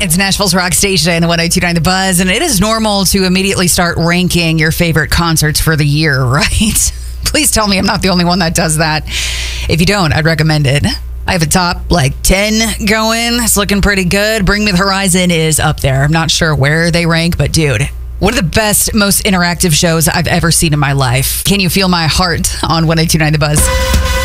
It's Nashville's Rock Station and the 102.9 The Buzz, and it is normal to immediately start ranking your favorite concerts for the year, right? Please tell me I'm not the only one that does that. If you don't, I'd recommend it. I have a top 10 going. It's looking pretty good. Bring Me the Horizon is up there. I'm not sure where they rank, but dude, one of the best, most interactive shows I've ever seen in my life. Can you feel my heart on 102.9 The Buzz?